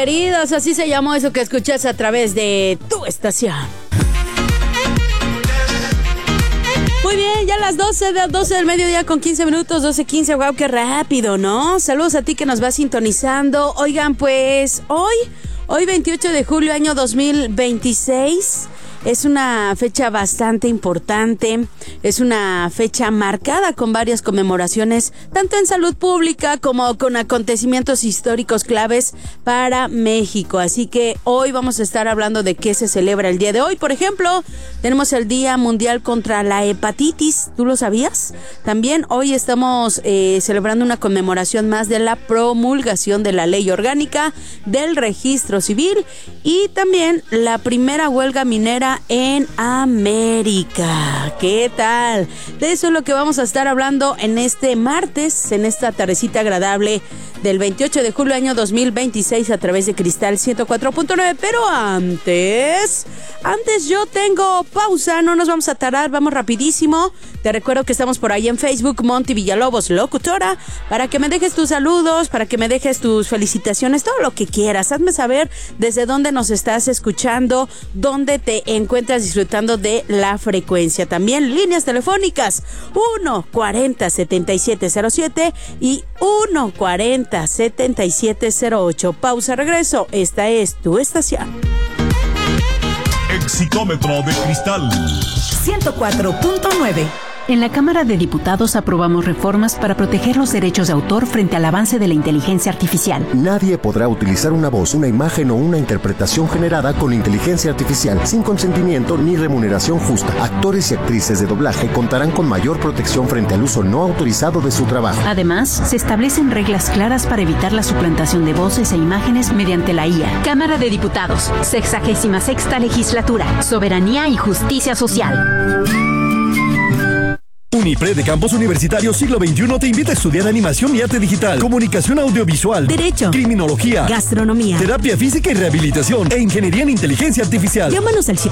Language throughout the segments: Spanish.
queridos, así se llamó eso que escuchas a través de tu estación. Muy bien, ya las 12 del mediodía con 15 minutos, 12:15, wow, qué rápido, ¿no? Saludos a ti que nos vas sintonizando. Oigan, pues hoy 28 de julio, año 2026, es una fecha bastante importante, es una fecha marcada con varias conmemoraciones, tanto en salud pública como con acontecimientos históricos claves para México. Así que hoy vamos a estar hablando de qué se celebra el día de hoy. Por ejemplo, tenemos el Día Mundial contra la Hepatitis, ¿tú lo sabías? También hoy estamos celebrando una conmemoración más de la promulgación de la Ley Orgánica del Registro Civil y también la primera huelga minera en América. ¿Qué tal? De eso es lo que vamos a estar hablando en este martes, en esta tardecita agradable del 28 de julio año 2026 a través de Cristal 104.9. Pero antes yo tengo pausa, no nos vamos a tardar, vamos rapidísimo. Te recuerdo que estamos por ahí en Facebook, Monty Villalobos Locutora, para que me dejes tus saludos, para que me dejes tus felicitaciones, todo lo que quieras. Hazme saber desde dónde nos estás escuchando, dónde te encuentras disfrutando de la frecuencia. También líneas telefónicas 1-40-7707 y 1-40-7708. Pausa, regreso. Esta es tu estación. Exicómetro de Cristal 104.9. En la Cámara de Diputados aprobamos reformas para proteger los derechos de autor frente al avance de la inteligencia artificial. Nadie podrá utilizar una voz, una imagen o una interpretación generada con inteligencia artificial sin consentimiento ni remuneración justa. Actores y actrices de doblaje contarán con mayor protección frente al uso no autorizado de su trabajo. Además, se establecen reglas claras para evitar la suplantación de voces e imágenes mediante la IA. Cámara de Diputados, 66ª Legislatura, Soberanía y Justicia Social. Unipred de Campus Universitario Siglo XXI te invita a estudiar animación y arte digital, comunicación audiovisual, derecho, criminología, gastronomía, terapia física y rehabilitación e ingeniería en inteligencia artificial. Llámanos al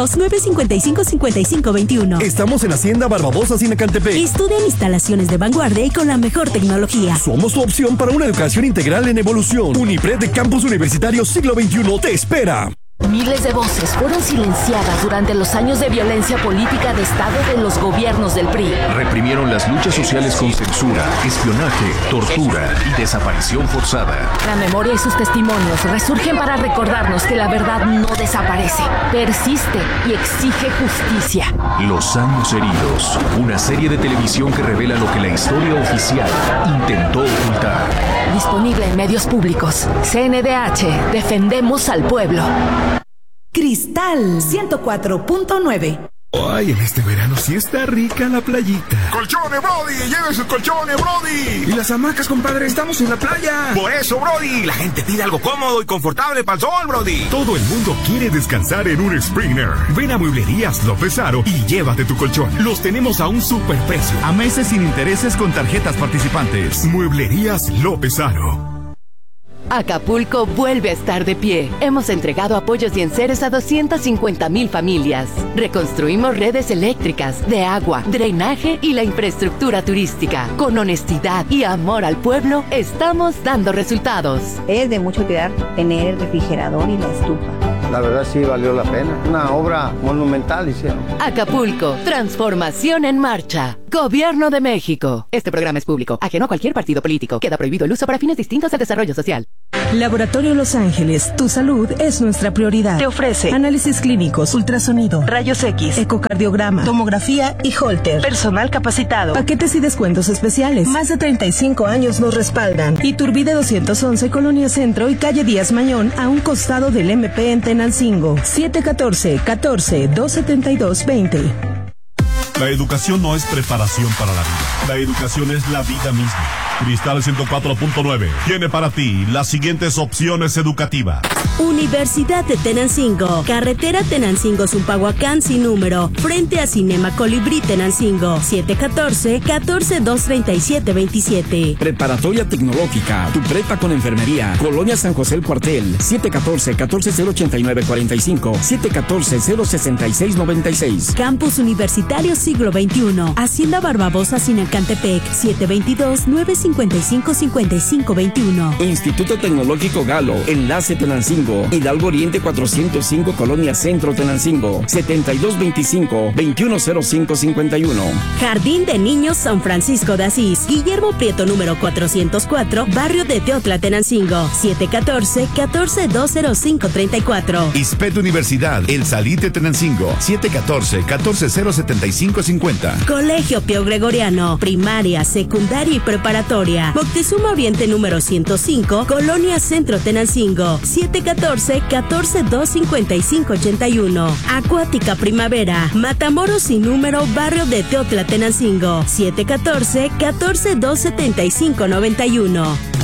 722-955-5521. Estamos en Hacienda Barbabosa, Sinacantepec. Estudia en instalaciones de vanguardia y con la mejor tecnología. Somos tu opción para una educación integral en evolución. Unipred de Campus Universitario Siglo XXI te espera. Miles de voces fueron silenciadas durante los años de violencia política de Estado de los gobiernos del PRI. Reprimieron las luchas sociales con censura, espionaje, tortura y desaparición forzada. La memoria y sus testimonios resurgen para recordarnos que la verdad no desaparece, persiste y exige justicia. Los años heridos, una serie de televisión que revela lo que la historia oficial intentó ocultar. Disponible en medios públicos. CNDH, defendemos al pueblo. Cristal 104.9. Ay, en este verano sí está rica la playita. ¡Colchones, Brody! ¡Lleven sus colchones, Brody! ¿Y las hamacas, compadre? ¡Estamos en la playa! Por eso, Brody, la gente pide algo cómodo y confortable para el sol, Brody. Todo el mundo quiere descansar en un Springer. Ven a Mueblerías López Aro y llévate tu colchón. Los tenemos a un superprecio. A meses sin intereses con tarjetas participantes. Mueblerías López Aro. Acapulco vuelve a estar de pie. Hemos entregado apoyos y enseres a 250,000 familias. Reconstruimos redes eléctricas, de agua, drenaje y la infraestructura turística. Con honestidad y amor al pueblo, estamos dando resultados. Es de mucha utilidad tener el refrigerador y la estufa. La verdad sí valió la pena. Una obra monumental hicieron. Acapulco, transformación en marcha. Gobierno de México. Este programa es público, ajeno a cualquier partido político. Queda prohibido el uso para fines distintos al desarrollo social. Laboratorio Los Ángeles, tu salud es nuestra prioridad. Te ofrece análisis clínicos, ultrasonido, rayos X, ecocardiograma, tomografía y Holter. Personal capacitado. Paquetes y descuentos especiales. Más de 35 años nos respaldan. Iturbide 211, Colonia Centro y calle Díaz Mañón, a un costado del MP en Tenancingo. 714-272-20. La educación no es preparación para la vida. La educación es la vida misma. Cristal 104.9 tiene para ti las siguientes opciones educativas. Universidad de Tenancingo, carretera Tenancingo-Zumpahuacán sin número, frente a Cinema Colibrí Tenancingo, 714-14-237-27. Preparatoria Tecnológica, tu prepa con enfermería, Colonia San José el Cuartel, 714-14-089-45, 714-066-96. Campus Universitario Siglo XXI, Hacienda Barbabosa Sinacantepec, 722-955-5521. Instituto Tecnológico Galo, Enlace Tenancingo, Hidalgo Oriente 405, Colonia Centro Tenancingo, 7225-210551. Jardín de Niños San Francisco de Asís, Guillermo Prieto número 404, Barrio de Teotla Tenancingo, 714-14-205-34. ISPET Universidad, El Salite Tenancingo, 714-14-075-50. Colegio Pío Gregoriano, primaria, secundaria y preparatoria. Moctezuma Oriente número 105, Colonia Centro Tenancingo, 714-14-255-81. Acuática Primavera, Matamoros sin número, Barrio de Teotla Tenancingo, 714-14-275-91.